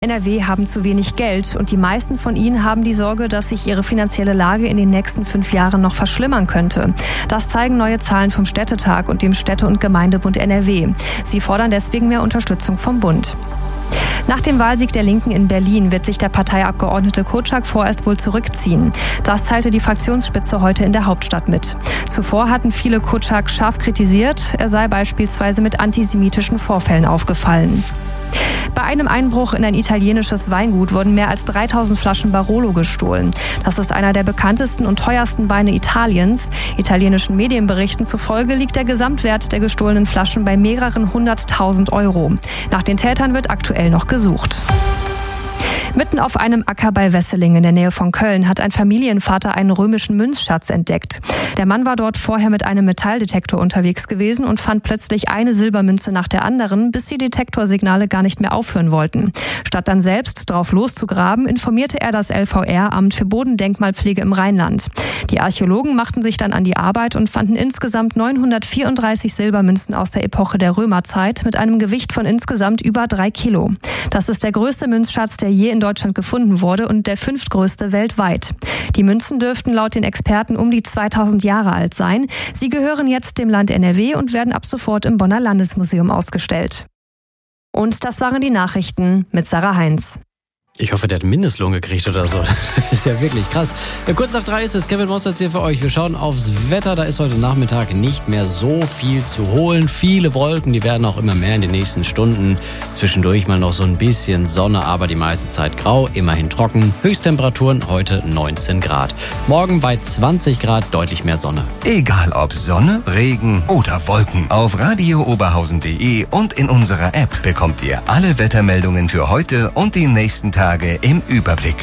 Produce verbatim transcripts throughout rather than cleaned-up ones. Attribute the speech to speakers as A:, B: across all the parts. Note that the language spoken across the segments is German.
A: N R W haben zu wenig Geld und die meisten von ihnen haben die Sorge, dass sich ihre finanzielle Lage in den nächsten fünf Jahren noch verschlimmern könnte. Das zeigen neue Zahlen vom Städtetag und dem Städte- und Gemeindebund N R W. Sie fordern deswegen mehr Unterstützung vom Bund. Nach dem Wahlsieg der Linken in Berlin wird sich der Parteiabgeordnete Kotschak vorerst wohl zurückziehen. Das teilte die Fraktionsspitze heute in der Hauptstadt mit. Zuvor hatten viele Kotschak scharf kritisiert, er sei beispielsweise mit antisemitischen Vorfällen aufgefallen. Bei einem Einbruch in ein italienisches Weingut wurden mehr als dreitausend Flaschen Barolo gestohlen. Das ist einer der bekanntesten und teuersten Weine Italiens. Italienischen Medienberichten zufolge liegt der Gesamtwert der gestohlenen Flaschen bei mehreren hunderttausend Euro. Nach den Tätern wird aktuell noch gesucht. Mitten auf einem Acker bei Wesseling in der Nähe von Köln hat ein Familienvater einen römischen Münzschatz entdeckt. Der Mann war dort vorher mit einem Metalldetektor unterwegs gewesen und fand plötzlich eine Silbermünze nach der anderen, bis die Detektorsignale gar nicht mehr aufhören wollten. Statt dann selbst drauf loszugraben, informierte er das L V R, Amt für Bodendenkmalpflege im Rheinland. Die Archäologen machten sich dann an die Arbeit und fanden insgesamt neunhundertvierunddreißig Silbermünzen aus der Epoche der Römerzeit mit einem Gewicht von insgesamt über drei Kilo. Das ist der größte Münzschatz, der je in Deutschland gefunden wurde und der fünftgrößte weltweit. Die Münzen dürften laut den Experten um die zweitausend Jahre alt sein. Sie gehören jetzt dem Land N R W und werden ab sofort im Bonner Landesmuseum ausgestellt. Und das waren die Nachrichten mit Sarah Heinz.
B: Ich hoffe, der hat einen Mindestlohn gekriegt oder so. Das ist ja wirklich krass. Ja, kurz nach drei ist es. Kevin Mostert hier für euch. Wir schauen aufs Wetter. Da ist heute Nachmittag nicht mehr so viel zu holen. Viele Wolken, die werden auch immer mehr in den nächsten Stunden. Zwischendurch mal noch so ein bisschen Sonne, aber die meiste Zeit grau, immerhin trocken. Höchsttemperaturen heute neunzehn Grad. Morgen bei zwanzig Grad deutlich mehr Sonne.
C: Egal ob Sonne, Regen oder Wolken. Auf radio oberhausen punkt de und in unserer App bekommt ihr alle Wettermeldungen für heute und die nächsten Tage im Überblick.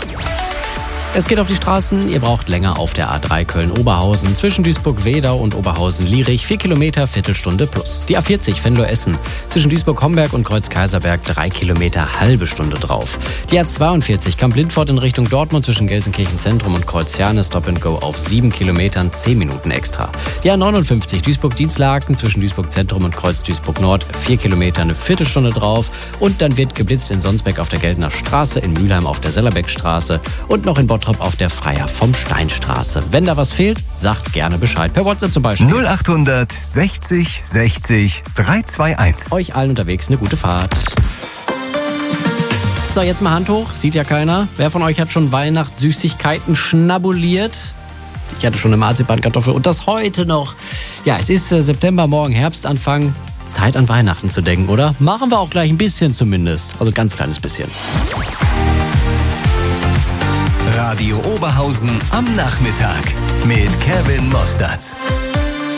B: Es geht auf die Straßen. Ihr braucht länger auf der A drei Köln-Oberhausen zwischen Duisburg-Wedau und Oberhausen-Lierich. Vier Kilometer, Viertelstunde plus. Die A vierzig Venlo-Essen zwischen Duisburg-Homberg und Kreuz-Kaiserberg. Drei Kilometer, halbe Stunde drauf. Die A zweiundvierzig Kamp-Lindfort in Richtung Dortmund zwischen Gelsenkirchen-Zentrum und Kreuz-Herne. Stop and Go auf sieben Kilometern, zehn Minuten extra. Die A neunundfünfzig Duisburg-Dienstlaken zwischen Duisburg-Zentrum und Kreuz-Duisburg-Nord. Vier Kilometer, eine Viertelstunde drauf. Und dann wird geblitzt in Sonsbeck auf der Geltener Straße, in Mülheim auf der Sellerbeckstraße und noch in Bottrop auf der Freier vom Steinstraße. Wenn da was fehlt, sagt gerne Bescheid. Per WhatsApp zum Beispiel.
C: null achthundert sechzig sechzig dreihunderteinundzwanzig.
B: Euch allen unterwegs eine gute Fahrt. So, jetzt mal Hand hoch. Sieht ja keiner. Wer von euch hat schon Weihnachtssüßigkeiten schnabuliert? Ich hatte schon eine Marzipankartoffel und das heute noch. Ja, es ist äh, September, morgen Herbstanfang. Zeit an Weihnachten zu denken, oder? Machen wir auch gleich ein bisschen zumindest. Also ein ganz kleines bisschen.
C: Radio Oberhausen am Nachmittag mit Kevin Mostert.